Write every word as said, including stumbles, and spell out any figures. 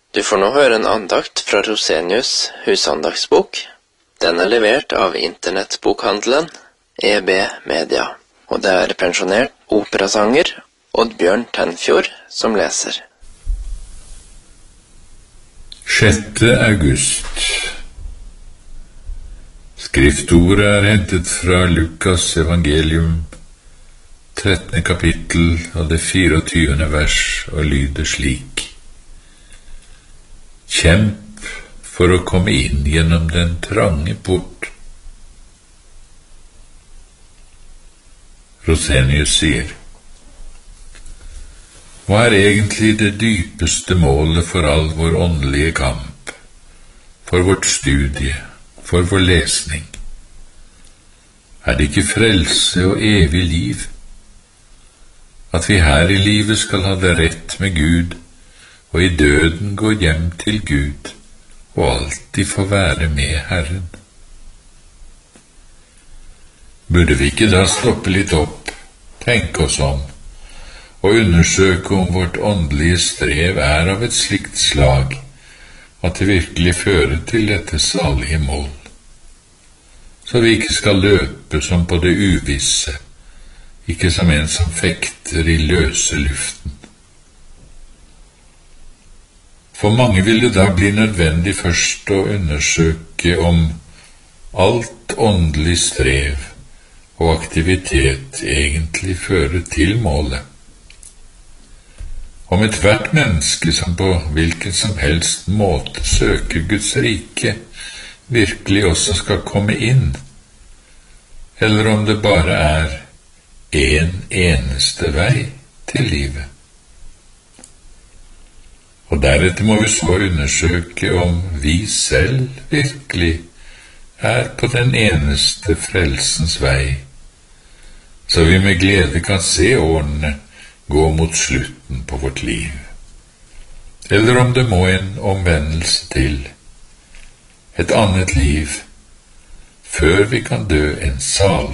Du får nå høre en andakt fra Rosenius husandaktsbok. Den er levert av internettbokhandelen E B Media, og det er pensjonert operasanger Oddbjørn Tenfjord som leser. sjette august. Skriftordet er hentet fra Lukas evangelium, trettende kapittel av det fireogtyvende vers, og lyder slik: Kjemp for å komme inn gjennom den trange port. Rosenius sier: Hva er egentlig det dypeste målet for all vår åndelige kamp, for vårt studie, for vår lesning? Er det ikke frelse og evig liv? At vi her i livet skal ha det rett med Gud, og i døden gå hjem til Gud, og alltid få være med Herren? Burde vi ikke da stoppe litt opp, tenke oss om, og undersøke om vårt åndelige strev er av et slikt slag at det virkelig fører til dette salige mål, så vi ikke skal løpe som på det uvisse, ikke som en som fekter i løse luften. For mange vil det da bli nødvendig først å undersøke om alt åndelig strev og aktivitet egentlig fører til målet. Om et hvert menneske som på hvilken som helst måte søker Guds rike, virkelig også skal komme inn, eller om det bare er en eneste vei til livet. Og deretter må vi så undersøke om vi selv virkelig er på den eneste frelsens vei, så vi med glede kan se årene gå mot slutten på vårt liv, eller om det må en omvendelse til, et annet liv, før vi kan dø en salig